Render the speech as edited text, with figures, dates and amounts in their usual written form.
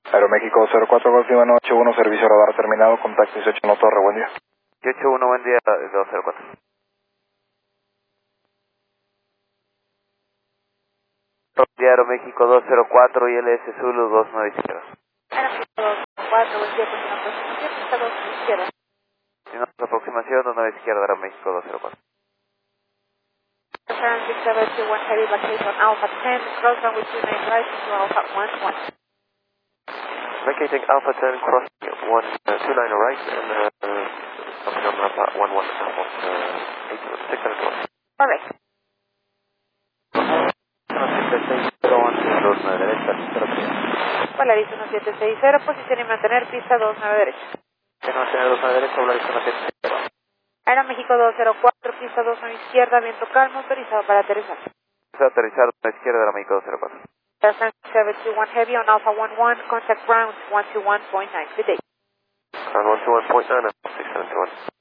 Aeroméxico 04 Golf Lima 81, servicio radar terminado, contacto 18 no Torre, buen día. 181, buen día, 204. Buen día, Aeroméxico 204 y LS Zulu 29 izquierda. Aeroméxico 204, buen día, continuación, pista 2 izquierda. Continuamos aproximación 29 izquierda, Aeroméxico 204. San 6721 heavy vacation Alpha 10, cross runway 29 right to Alpha 11. Vacating Alpha 10, cross 29 right, and coming on Alpha 11, Alpha 620. Correct. 29 derecha, pista 3. Polaris 1760, posición y mantener pista 29 derecha. Mantener 29 derecha, Polaris 1760. Aeroméxico 204, pista 29 izquierda, viento calmo, autorizado para aterrizar. Aterrizar a la izquierda, Aeroméxico 204. San 721 heavy on Alpha 11, contact ground 121.9. Good day. Ground 121.9 and 671.